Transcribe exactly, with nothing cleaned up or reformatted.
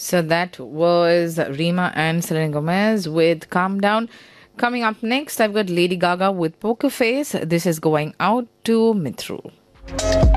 So that was Rima and Selena Gomez with Calm Down. Coming up next, I've got Lady Gaga with Poker Face. This is going out to Mithru.